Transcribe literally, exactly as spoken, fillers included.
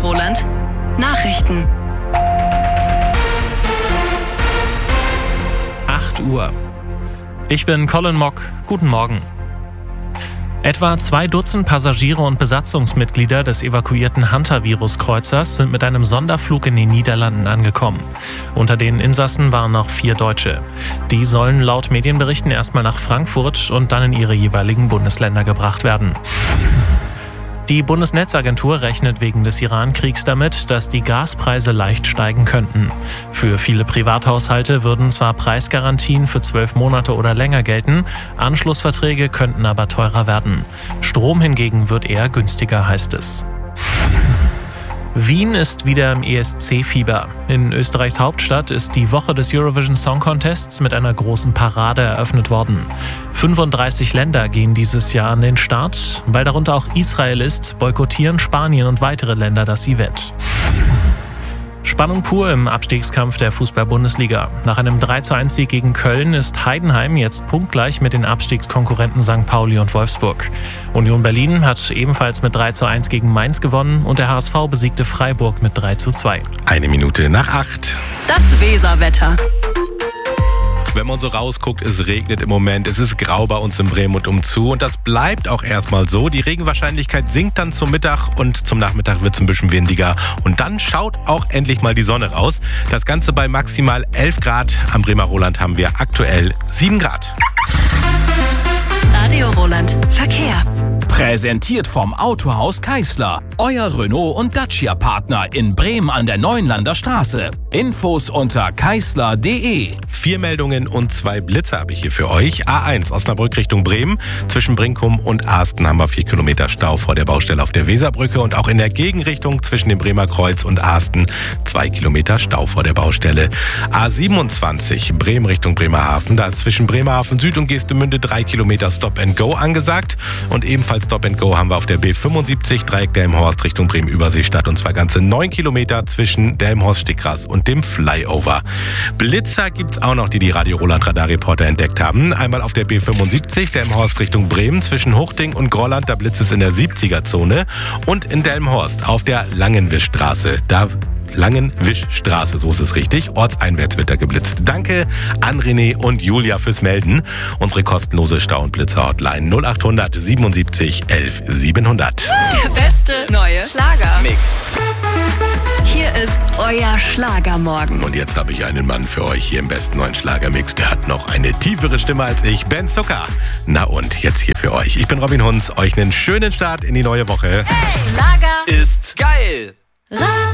Roland. Nachrichten. acht Uhr. Ich bin Colin Mock. Guten Morgen. Etwa zwei Dutzend Passagiere und Besatzungsmitglieder des evakuierten Hunter-Virus-Kreuzers sind mit einem Sonderflug in den Niederlanden angekommen. Unter den Insassen waren noch vier Deutsche. Die sollen laut Medienberichten erstmal nach Frankfurt und dann in ihre jeweiligen Bundesländer gebracht werden. Die Bundesnetzagentur rechnet wegen des Iran-Kriegs damit, dass die Gaspreise leicht steigen könnten. Für viele Privathaushalte würden zwar Preisgarantien für zwölf Monate oder länger gelten, Anschlussverträge könnten aber teurer werden. Strom hingegen wird eher günstiger, heißt es. Wien ist wieder im E S C-Fieber. In Österreichs Hauptstadt ist die Woche des Eurovision Song Contests mit einer großen Parade eröffnet worden. fünfunddreißig Länder gehen dieses Jahr an den Start. Weil darunter auch Israel ist, boykottieren Spanien und weitere Länder das Event. Spannung pur im Abstiegskampf der Fußball-Bundesliga. Nach einem drei zu eins Sieg gegen Köln ist Heidenheim jetzt punktgleich mit den Abstiegskonkurrenten Sankt Pauli und Wolfsburg. Union Berlin hat ebenfalls mit drei zu eins gegen Mainz gewonnen und der H S V besiegte Freiburg mit drei zu zwei. Eine Minute nach acht. Das Weserwetter. Wenn man so rausguckt, es regnet im Moment, es ist grau bei uns in Bremen und umzu und das bleibt auch erstmal so. Die Regenwahrscheinlichkeit sinkt dann zum Mittag und zum Nachmittag wird es ein bisschen windiger und dann schaut auch endlich mal die Sonne raus. Das Ganze bei maximal elf Grad. Am Bremer Roland haben wir aktuell sieben Grad. Radio Roland. Verkehr. Präsentiert vom Autohaus Keisler. Euer Renault- und Dacia-Partner in Bremen an der Neuenlander Straße. Infos unter keisler punkt de. Vier Meldungen und zwei Blitze habe ich hier für euch. A eins Osnabrück Richtung Bremen. Zwischen Brinkum und Aasten haben wir vier Kilometer Stau vor der Baustelle auf der Weserbrücke. Und auch in der Gegenrichtung zwischen dem Bremer Kreuz und Aasten zwei Kilometer Stau vor der Baustelle. A siebenundzwanzig Bremen Richtung Bremerhaven. Da ist zwischen Bremerhaven Süd und Geestemünde drei Kilometer Stop and Go angesagt. Und ebenfalls Stop and Go haben wir auf der B fünfundsiebzig Dreieck Delmenhorst Richtung Bremen-Überseestadt. Und zwar ganze neun Kilometer zwischen Delmenhorst-Stickras und dem Flyover. Blitzer gibt's auch noch, die die Radio Roland Radarreporter entdeckt haben. Einmal auf der B fünfundsiebzig Delmenhorst Richtung Bremen zwischen Huchting und Grolland. Da blitzt es in der siebziger-Zone. Und in Delmenhorst auf der Langenwischstraße. Da Langenwischstraße, so ist es richtig. Ortseinwärts wird da geblitzt. Danke an René und Julia fürs Melden. Unsere kostenlose Stau- und Blitzer-Hotline null acht siebenundsiebzig elf siebenhundert. Der beste neue Schlagermix. Hier ist euer Schlagermorgen. Und jetzt habe ich einen Mann für euch hier im besten neuen Schlagermix. Der hat noch eine tiefere Stimme als ich, Ben Zucker. Na und jetzt hier für euch. Ich bin Robin Hunz. Euch einen schönen Start in die neue Woche. Hey, Schlager Ist geil. Radio